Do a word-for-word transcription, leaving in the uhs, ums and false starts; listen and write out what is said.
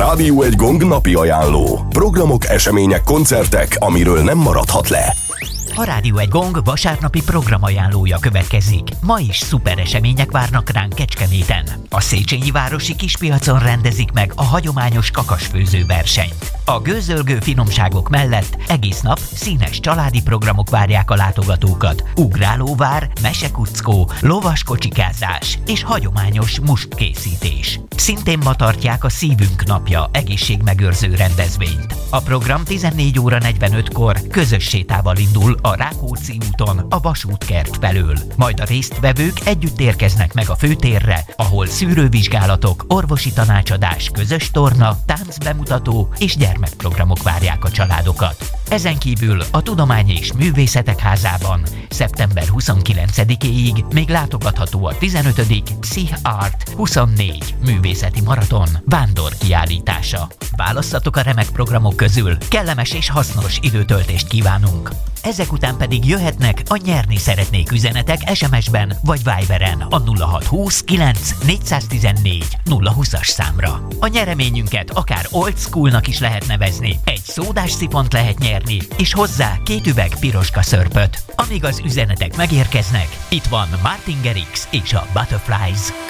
Rádió egy Gong napi ajánló. Programok, események, koncertek, amiről nem maradhat le. A Rádió egy Gong vasárnapi programajánlója következik. Ma is szuper események várnak ránk Kecskeméten. A Széchenyi városi kispiacon rendezik meg a hagyományos kakasfőző versenyt. A gőzölgő finomságok mellett egész nap színes családi programok várják a látogatókat. Ugrálóvár, mesekuckó, lovaskocsikázás és hagyományos mustkészítés. Szintén ma tartják a Szívünk napja egészségmegőrző rendezvényt. A program tizennégy óra negyvenötkor közös sétával indul a Rákóczi úton a vasútkert felől. Majd a résztvevők együtt érkeznek meg a főtérre, ahol szűrővizsgálatok, orvosi tanácsadás, közös torna, táncbemutató és gyermekprogramok várják a családokat. Ezen kívül a Tudomány és Művészetek Házában szeptember huszonkilencedikéig még látogatható a tizenötödik Psich Art huszonnégy művészeti maraton vándor kiállítása. Válasszatok a remek programok közül, kellemes és hasznos időtöltést kívánunk! Ezek után pedig jöhetnek a nyerni szeretnék üzenetek es em es-ben vagy Viberen a nulla hat húsz kilenc négyszáztizennégy nulla húszas számra. A nyereményünket akár old schoolnak is lehet nevezni, egy szódás szifont lehet nyerni, és hozzá két üveg piroska szörpöt. Amíg az üzenetek megérkeznek, itt van Martin Garrix és a Butterflies.